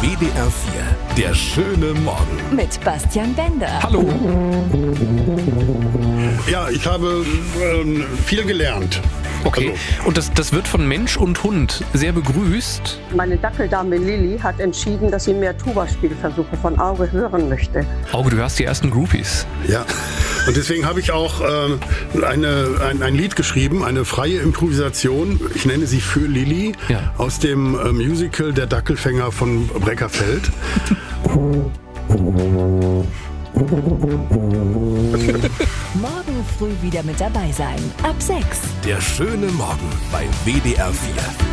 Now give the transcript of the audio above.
WDR 4, der schöne Morgen. Mit Bastian Bender. Hallo. Ja, ich habe viel gelernt. Okay, und das wird von Mensch und Hund sehr begrüßt. Meine Dackeldame Lilly hat entschieden, dass sie mehr Tuba-Spielversuche von Auge hören möchte. Auge, du hörst die ersten Groupies. Ja, und deswegen habe ich auch ein Lied geschrieben, eine freie Improvisation. Ich nenne sie Für Lilly, Ja. aus dem Musical Der Dackelfänger von Breckerfeld. Morgen früh wieder mit dabei sein. Ab 6. Der schöne Morgen bei WDR 4.